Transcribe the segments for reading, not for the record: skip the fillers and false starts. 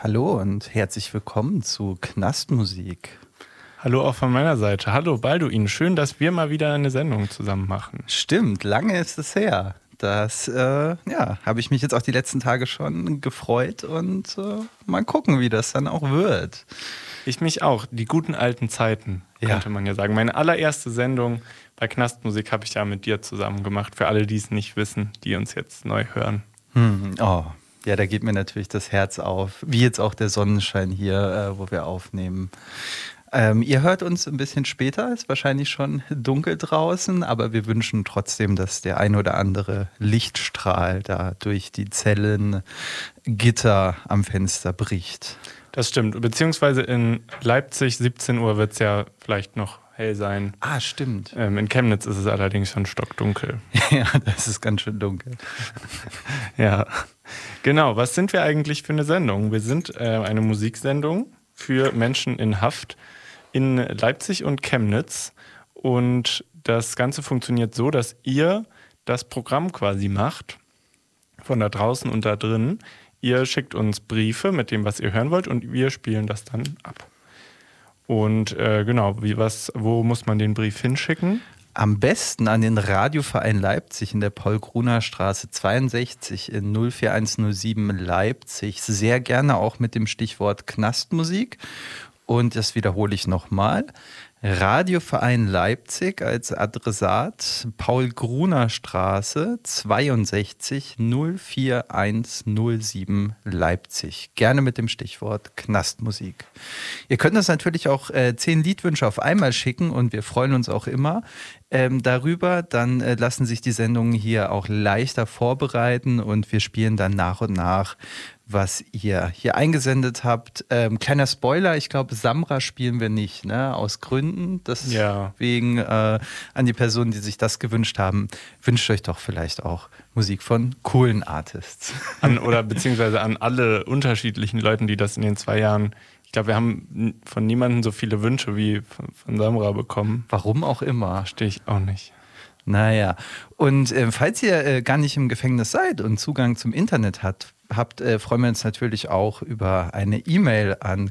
Hallo und herzlich willkommen zu Knastmusik. Hallo auch von meiner Seite. Hallo Balduin, schön, dass wir mal wieder eine Sendung zusammen machen. Stimmt, lange ist es her. Das habe ich mich jetzt auch die letzten Tage schon gefreut und mal gucken, wie das dann auch wird. Ich mich auch. Die guten alten Zeiten, könnte man ja sagen. Meine allererste Sendung bei Knastmusik habe ich ja mit dir zusammen gemacht. Für alle, die es nicht wissen, die uns jetzt neu hören. Ja, da geht mir natürlich das Herz auf. Wie jetzt auch der Sonnenschein hier, wo wir aufnehmen. Ihr hört uns ein bisschen später, ist wahrscheinlich schon dunkel draußen, aber wir wünschen trotzdem, dass der ein oder andere Lichtstrahl da durch die Zellengitter am Fenster bricht. Das stimmt, beziehungsweise in Leipzig 17 Uhr wird es ja vielleicht noch hell sein. Ah, stimmt. In Chemnitz ist es allerdings schon stockdunkel. Ja, das ist ganz schön dunkel. Ja, genau. Was sind wir eigentlich für eine Sendung? Wir sind eine Musiksendung für Menschen in Haft in Leipzig und Chemnitz. Und das Ganze funktioniert so, dass ihr das Programm quasi macht, von da draußen und da drin. Ihr schickt uns Briefe mit dem, was ihr hören wollt, und wir spielen das dann ab. Und wo muss man den Brief hinschicken? Am besten an den Radioverein Leipzig in der Paul-Gruner-Straße 62 in 04107 Leipzig. Sehr gerne auch mit dem Stichwort Knastmusik. Und das wiederhole ich nochmal. Radioverein Leipzig als Adressat Paul-Gruner-Straße 62 04107 Leipzig. Gerne mit dem Stichwort Knastmusik. Ihr könnt uns natürlich auch 10 Liedwünsche auf einmal schicken und wir freuen uns auch immer darüber. Dann lassen sich die Sendungen hier auch leichter vorbereiten und wir spielen dann nach und nach, was ihr hier eingesendet habt. Kleiner Spoiler, ich glaube, Samra spielen wir nicht, ne? Aus Gründen. Deswegen an die Personen, die sich das gewünscht haben, wünscht euch doch vielleicht auch Musik von coolen Artists. Beziehungsweise an alle unterschiedlichen Leuten, die das in den 2 Jahren, ich glaube, wir haben von niemandem so viele Wünsche wie von Samra bekommen. Warum auch immer. Verstehe ich auch nicht. Naja, und falls ihr gar nicht im Gefängnis seid und Zugang zum Internet habt, freuen wir uns natürlich auch über eine E-Mail an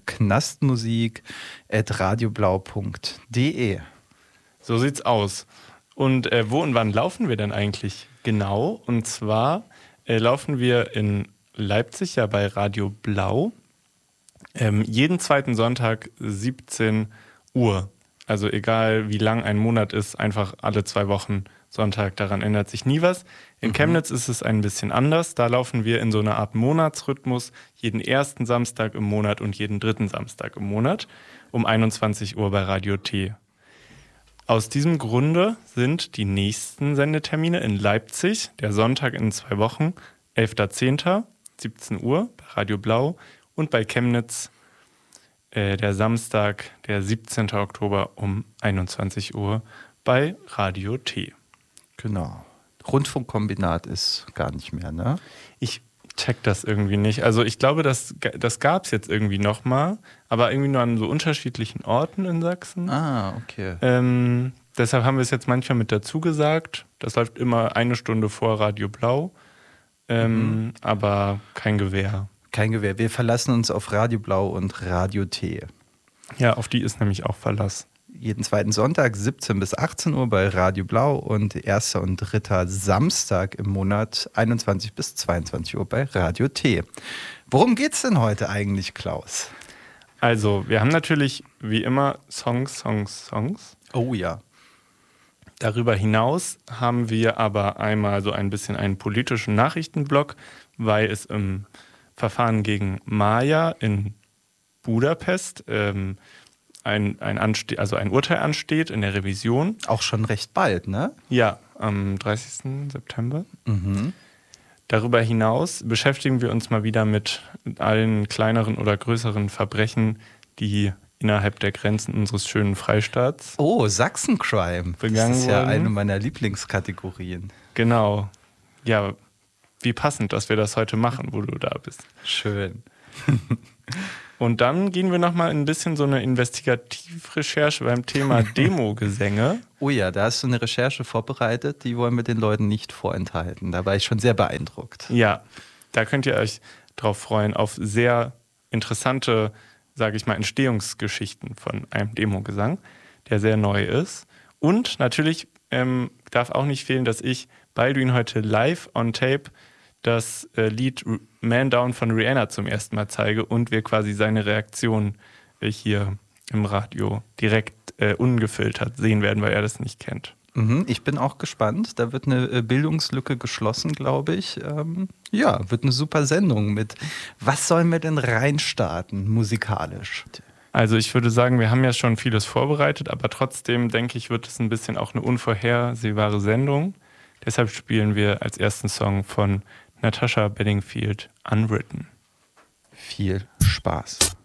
knastmusik@radioblau.de. So sieht's aus. Und wo und wann laufen wir denn eigentlich genau? Und zwar laufen wir in Leipzig ja bei Radio Blau jeden zweiten Sonntag 17 Uhr. Also egal wie lang ein Monat ist, einfach alle 2 Wochen Sonntag, daran ändert sich nie was. In Chemnitz ist es ein bisschen anders. Da laufen wir in so einer Art Monatsrhythmus jeden ersten Samstag im Monat und jeden dritten Samstag im Monat um 21 Uhr bei Radio T. Aus diesem Grunde sind die nächsten Sendetermine in Leipzig, der Sonntag in 2 Wochen, 11.10., 17 Uhr bei Radio Blau und bei Chemnitz der Samstag, der 17. Oktober um 21 Uhr bei Radio T. Genau. Rundfunkkombinat ist gar nicht mehr, ne? Ich check das irgendwie nicht. Also ich glaube, das gab es jetzt irgendwie nochmal, aber irgendwie nur an so unterschiedlichen Orten in Sachsen. Ah, okay. Deshalb haben wir es jetzt manchmal mit dazu gesagt. Das läuft immer 1 Stunde vor Radio Blau, aber kein Gewähr. Kein Gewähr. Wir verlassen uns auf Radio Blau und Radio T. Ja, auf die ist nämlich auch Verlass. Jeden zweiten Sonntag 17 bis 18 Uhr bei Radio Blau und erster und dritter Samstag im Monat 21 bis 22 Uhr bei Radio T. Worum geht's denn heute eigentlich, Klaus? Also, wir haben natürlich wie immer Songs. Oh ja. Darüber hinaus haben wir aber einmal so ein bisschen einen politischen Nachrichtenblock, weil es im Verfahren gegen Maja in Budapest ein Urteil ansteht in der Revision. Auch schon recht bald, ne? Ja, am 30. September. Darüber hinaus beschäftigen wir uns mal wieder mit allen kleineren oder größeren Verbrechen, die innerhalb der Grenzen unseres schönen Freistaats Sachsen-Crime. Das ist ja eine meiner Lieblingskategorien. Genau. Ja, wie passend, dass wir das heute machen, wo du da bist. Schön. Und dann gehen wir nochmal ein bisschen so eine Investigativrecherche beim Thema Demogesänge. Oh ja, da hast du eine Recherche vorbereitet, die wollen wir den Leuten nicht vorenthalten. Da war ich schon sehr beeindruckt. Ja, da könnt ihr euch drauf freuen, auf sehr interessante, sage ich mal, Entstehungsgeschichten von einem Demo-Gesang, der sehr neu ist. Und natürlich darf auch nicht fehlen, dass ich Balduin heute live on tape das Lied Man Down von Rihanna zum ersten Mal zeige und wir quasi seine Reaktion hier im Radio direkt ungefiltert sehen werden, weil er das nicht kennt. Ich bin auch gespannt. Da wird eine Bildungslücke geschlossen, glaube ich. Wird eine super Sendung mit. Was sollen wir denn reinstarten musikalisch? Also ich würde sagen, wir haben ja schon vieles vorbereitet, aber trotzdem denke ich, wird es ein bisschen auch eine unvorhersehbare Sendung. Deshalb spielen wir als ersten Song von Natasha Bedingfield Unwritten. Viel Spaß.